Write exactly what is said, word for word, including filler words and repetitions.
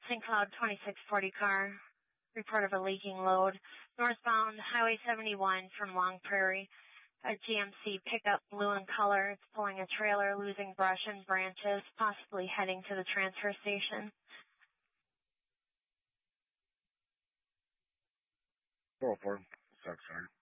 Saint Cloud twenty-six forty car. Report of a leaking load. Northbound Highway seventy-one from Long Prairie. A G M C pickup, blue in color. It's pulling a trailer, losing brush and branches, possibly heading to the transfer station. four oh four, stop sign.